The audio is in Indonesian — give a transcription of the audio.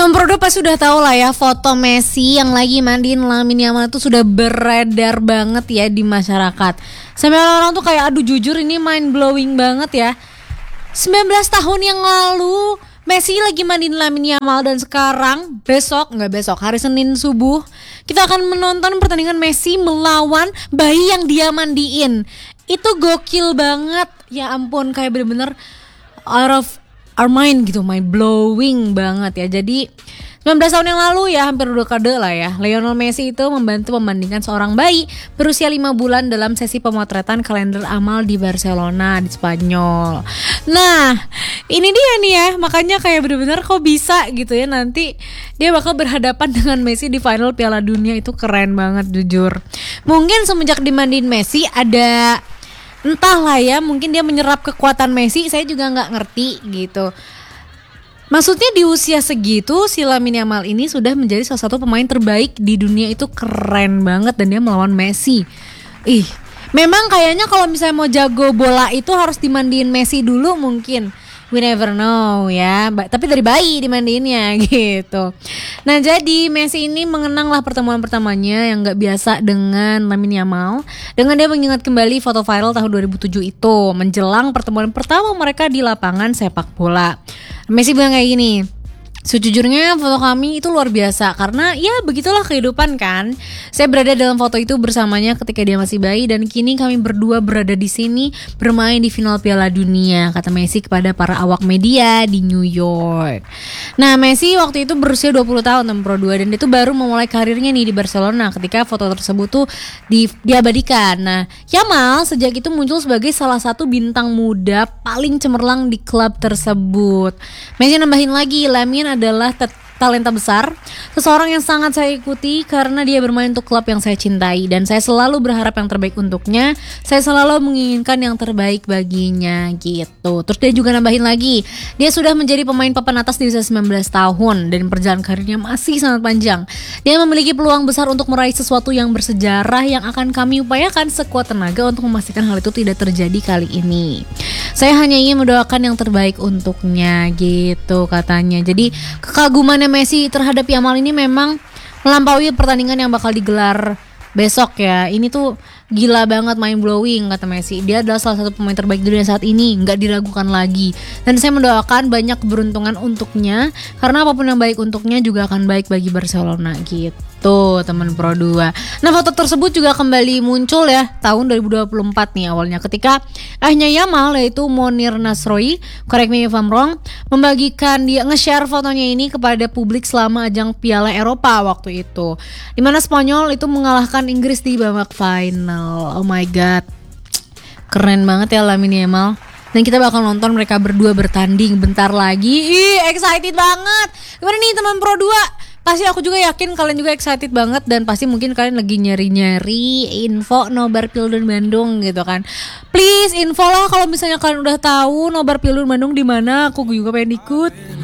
Teman Prodo pasti sudah tahu lah ya, foto Messi yang lagi mandiin Lamine Yamal itu sudah beredar banget ya di masyarakat. Sampai orang-orang tuh kayak aduh jujur ini mind blowing banget ya. 19 tahun yang lalu Messi lagi mandiin Lamine Yamal, dan sekarang hari Senin subuh kita akan menonton pertandingan Messi melawan bayi yang dia mandiin. Itu gokil banget. Ya ampun, kayak bener-bener out of our mind gitu, mind blowing banget ya. Jadi 19 tahun yang lalu ya, hampir 2 dekade lah ya, Lionel Messi itu membantu membandingkan seorang bayi berusia 5 bulan dalam sesi pemotretan kalender amal di Barcelona di Spanyol. Nah ini dia nih ya, makanya kayak bener-bener kok bisa gitu ya, nanti dia bakal berhadapan dengan Messi di final Piala Dunia. Itu keren banget jujur. Mungkin semenjak dimandiin Messi ada entahlah ya, mungkin dia menyerap kekuatan Messi, saya juga gak ngerti gitu. Maksudnya di usia segitu si Lamine Yamal ini sudah menjadi salah satu pemain terbaik di dunia. Itu keren banget, dan dia melawan Messi. Memang kayaknya kalau misalnya mau jago bola itu harus dimandiin Messi dulu mungkin. We never know ya, tapi dari bayi dimandiinnya gitu. Nah jadi Messi ini mengenanglah pertemuan pertamanya yang gak biasa dengan Lamine Yamal, dengan dia mengingat kembali foto viral tahun 2007 itu menjelang pertemuan pertama mereka di lapangan sepak bola. Messi bilang kayak gini, sejujurnya foto kami itu luar biasa karena ya begitulah kehidupan kan. Saya berada dalam foto itu bersamanya ketika dia masih bayi, dan kini kami berdua berada di sini bermain di final Piala Dunia, kata Messi kepada para awak media di New York. Nah Messi waktu itu berusia 20 tahun, teman Pro 2, dan dia tuh baru memulai karirnya nih di Barcelona ketika foto tersebut tuh diabadikan. Nah Yamal sejak itu muncul sebagai salah satu bintang muda paling cemerlang di klub tersebut. Messi nambahin lagi, Lamine adalah talenta besar, seseorang yang sangat saya ikuti karena dia bermain untuk klub yang saya cintai, dan saya selalu berharap yang terbaik untuknya. Saya selalu menginginkan yang terbaik baginya gitu. Terus dia juga nambahin lagi, dia sudah menjadi pemain papan atas di usia 19 tahun dan perjalanan karirnya masih sangat panjang. Dia memiliki peluang besar untuk meraih sesuatu yang bersejarah yang akan kami upayakan sekuat tenaga untuk memastikan hal itu tidak terjadi kali ini. Saya hanya ingin mendoakan yang terbaik untuknya gitu katanya. Jadi kekagumannya Messi terhadap Yamal ini memang melampaui pertandingan yang bakal digelar besok ya. Ini tuh gila banget, mind blowing kata Messi. Dia adalah salah satu pemain terbaik dunia saat ini, nggak diragukan lagi. Dan saya mendoakan banyak keberuntungan untuknya, karena apapun yang baik untuknya juga akan baik bagi Barcelona gitu, teman Pro 2. Nah foto tersebut juga kembali muncul ya tahun 2024 nih awalnya, ketika ayahnya Yamal yaitu Monir Nasroi, correct me if I'm wrong, membagikan dia nge-share fotonya ini kepada publik selama ajang Piala Eropa waktu itu, dimana Spanyol itu mengalahkan Inggris di babak final. Oh my god, keren banget ya Lamine Yamal. Dan kita bakal nonton mereka berdua bertanding bentar lagi. Excited banget. Gimana nih teman Pro 2? Pasti aku juga yakin kalian juga excited banget, dan pasti mungkin kalian lagi nyari-nyari info Nobar Pildun Bandung gitu kan. Please info lah kalau misalnya kalian udah tahu Nobar Pildun Bandung di mana, aku juga pengen ikut.